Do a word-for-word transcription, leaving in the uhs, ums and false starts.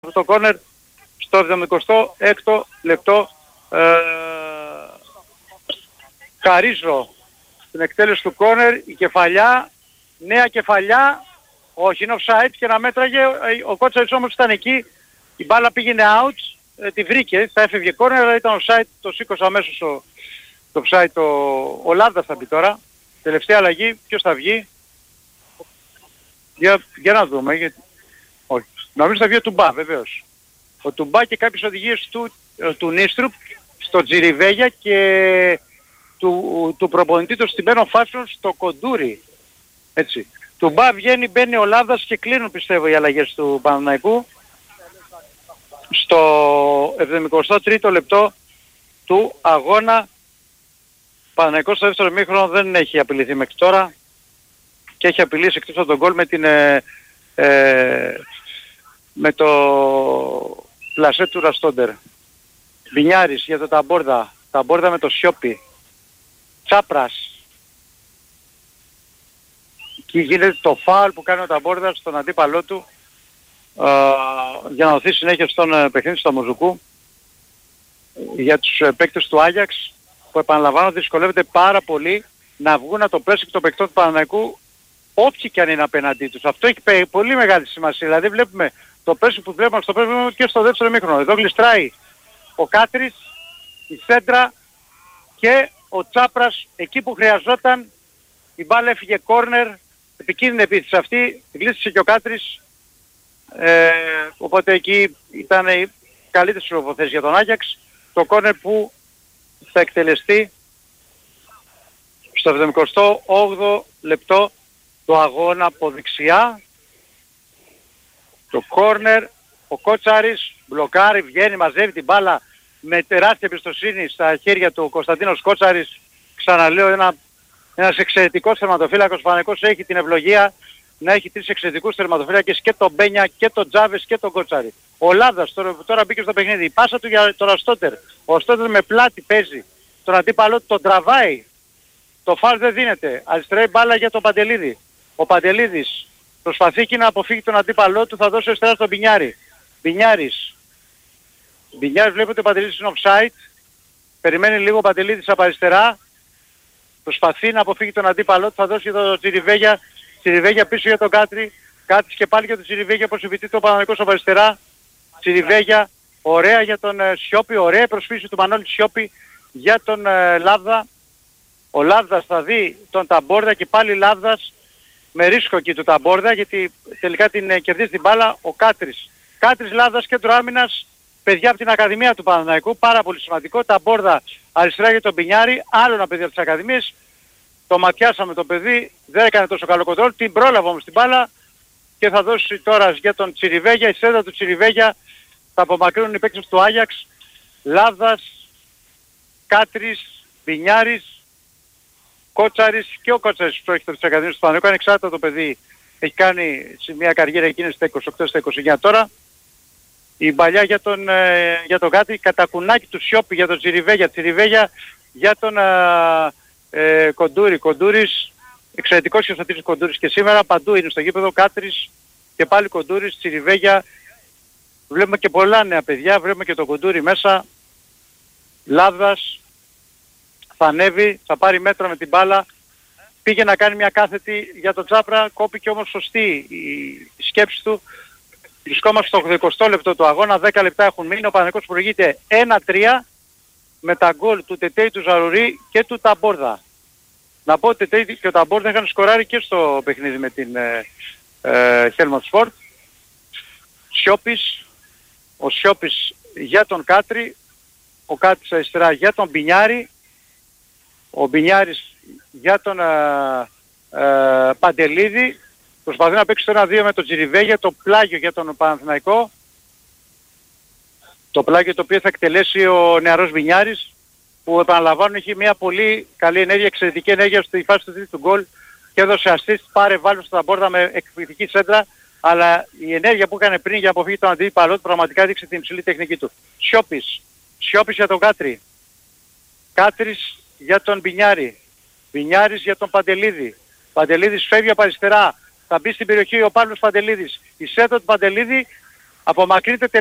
το κόρνερ στο εβδομηκοστό έκτο λεπτό. Ε, Καρίζο στην εκτέλεση του κόρνερ, η κεφαλιά, νέα κεφαλιά, όχι είναι offside και να μέτραγε, ο Κότσαρης όμως ήταν εκεί, η μπάλα πήγαινε out, ε, τη βρήκε, θα έφευγε κόρνερ, αλλά ήταν offside, το σήκωσε αμέσως ο, το offside, το, ο Λάβδας θα μπει τώρα. Τελευταία αλλαγή, ποιος θα βγει? Για, για να δούμε, γιατί... όχι. Νομίζω θα βγει ο Τουμπά, βεβαίως. Ο Τουμπά και κάποιες οδηγίες του, του Νίστρουπ στο Τζιριβέγια και του, του προπονητή του Στιμπένο Φάσιον στο Κοντούρι. Έτσι. Τουμπά βγαίνει, μπαίνει ο Λάβδας και κλείνουν πιστεύω οι αλλαγές του Παναθηναϊκού. Στο εβδομηκοστό τρίτο λεπτό του αγώνα. Παναθηναϊκός στο δεύτερο ημίχρονο δεν έχει απειληθεί μέχρι τώρα και έχει απειλήσει εκτός από τον γκολ με την ε, ε, με το πλασέ του Ραστόντερ. Μπινιάρης για το Ταμπόρδα, Ταμπόρδα με το Σιόπι, Τσάπρας. Και γίνεται το φάουλ που κάνει ο Ταμπόρδα στον αντίπαλό του ε, για να δοθεί συνέχεια στον ε, παιχνίδι στο Μουζουκού για τους ε, παίκτες του Άγιαξ, που επαναλαμβάνω δυσκολεύεται πάρα πολύ να βγουν από το πρέσικ των παικτών του Παναθηναϊκού όποιοι και αν είναι απέναντί τους. Αυτό έχει πολύ μεγάλη σημασία. Δηλαδή βλέπουμε το πρέσικ που βλέπουμε στο πρέσικ και στο δεύτερο ημίχρονο. Εδώ γλιστράει ο Κάτρης, η Σέντρα και ο Τσάπρας εκεί που χρειαζόταν. Η μπάλα έφυγε κόρνερ, επικίνδυνη επίθεση αυτή, γλίστησε και ο Κάτρης. Ε, οπότε εκεί ήταν η καλύτερη υποθέση για τον Άγιαξ. Το κόρνερ που θα εκτελεστεί στο εβδομηκοστό όγδοο λεπτό του αγώνα από δεξιά. Το κόρνερ, ο Κότσαρης μπλοκάρει, βγαίνει, μαζεύει την μπάλα με τεράστια εμπιστοσύνη στα χέρια του Κωνσταντίνος Κότσαρης. Ξαναλέω, ένα, ένας εξαιρετικός τερματοφύλακος. Ο Παναθηναϊκός έχει την ευλογία να έχει τρεις εξαιρετικούς τερματοφύλακες, και τον Μπένια και τον Τζάβες και τον Κότσαρη. Ο Λάβδας τώρα, τώρα μπήκε στο παιχνίδι. Η πάσα του για τον Αστότερ. Ο Αστότερ με πλάτη παίζει. Τον αντίπαλό του τον τραβάει. Το φάουλ δεν δίνεται. Αριστερή μπάλα για τον Παντελίδη. Ο Παντελίδης προσπαθεί και να αποφύγει τον αντίπαλό του, θα δώσει αριστερά στον Μπινιάρη. Μπινιάρης. Μπινιάρης βλέπει ότι ο Παντελίδης είναι offside. Περιμένει λίγο ο Παντελίδης από αριστερά. Προσπαθεί να αποφύγει τον αντίπαλό του, θα δώσει τον Τσιριβέγια. Τσιριβέγια πίσω για τον Κάτρη. Κάτρης και πάλι για τον Τσιριβέγια, προσυπητεί το Παναθηναϊκός από αριστερά. Τσιριβέγια. Ωραία για τον ε, Σιόπι. Ωραία προσφύση του Μανώλη Σιόπι για τον ε, Λάβδα. Ο Λάβδας θα δει τον Ταμπόρδα και πάλι Λάβδας με ρίσκο εκεί του Ταμπόρδα, γιατί τελικά την ε, κερδίζει την μπάλα ο Κάτρης. Κάτρης, Λάβδας, κέντρο άμυνας, παιδιά από την Ακαδημία του Παναθηναϊκού, πάρα πολύ σημαντικό. Ταμπόρδα αριστερά για τον Μπινιάρη, άλλο ένα παιδί από τις Ακαδημίες. Το ματιάσαμε το παιδί, δεν έκανε τόσο καλό κοντρόλ, την πρόλαβε όμως την μπάλα και θα δώσει τώρα για τον Τσιριβέγια. Η σέντα του Τσιριβέγια θα απομακρύνουν οι παίκτες του Άγιαξ. Λάβδας, Κάτρης, Μπινιάρης, Κότσαρης και ο Κότσαρης που έρχεται από τις Ακαδημίες του Παναθηναϊκού. Ανεξάρτητα το παιδί έχει κάνει σε μια καριέρα εκείνη στα είκοσι οκτώ στα είκοσι εννιά τώρα. Η παλιά για τον, ε, για τον Κάτρη, κατακουνάκι του Σιόπι για τον Τσιριβέγια. Τσιριβέγια για τον ε, ε, Κοντούρη. Κοντούρης, εξαιρετικός και ο Σωτήρης Κοντούρης και σήμερα παντού είναι στο γήπεδο. Κάτρης και πάλι Κοντούρης, Τσιριβέγια. Βλέπουμε και πολλά νέα παιδιά, βλέπουμε και τον Κοντούρη μέσα. Λάβδας θα ανέβει, θα πάρει μέτρα με την μπάλα. Πήγε να κάνει μια κάθετη για τον Τσάπρα, κόπηκε όμως σωστή η σκέψη του. Βρισκόμαστε στο ογδοηκοστό λεπτό του αγώνα, δέκα λεπτά έχουν μείνει. Ο Παναθηναϊκός προηγείται ένα τρία με τα γκολ του Τετέι, του Ζαρουρί και του Ταμπόρδα. Να πω ότι Τετέι και ο Ταμπόρδα είχαν σκοράρει και στο παιχνίδι με την ε, ε, Helmut Sport. Σιόπης, ο Σιόπης για τον Κάτρη, ο Κάτρης αριστερά για τον Μπινιάρη, ο Μπινιάρης για τον ε, ε, Παντελίδη. Προσπαθεί να παίξει το ένα δύο με τον Τσιριβέγια, το πλάγιο για τον Παναθηναϊκό. Το πλάγιο το οποίο θα εκτελέσει ο νεαρός Μπινιάρης, που επαναλαμβάνω έχει μια πολύ καλή ενέργεια, εξαιρετική ενέργεια στη φάση του τρίτου γκολ και έδωσε assist, πάρε βάλει στον Ταμπόρδα με εκπληκτική σέντρα, αλλά η ενέργεια που έκανε πριν για να αποφύγει τον αντίπαλο του πραγματικά έδειξε την υψηλή τεχνική του. Σιόπης. Σιόπης για τον Κάτρη. Κάτρης για τον Μπινιάρη. Μπινιάρης για τον Παντελίδη. Παντελίδης φεύγει από αριστερά. Θα μπει στην περιοχή ο Παύλος Παντελίδης. Η σέντα του Παντελίδη απομακρύνεται